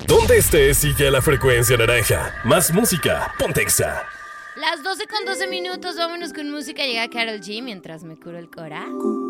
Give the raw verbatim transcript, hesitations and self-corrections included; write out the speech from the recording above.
Donde estés, sigue la frecuencia naranja. Más música, ponte Exa. Las doce con doce minutos, vámonos con música. Llega Karol G mientras me curo el cora.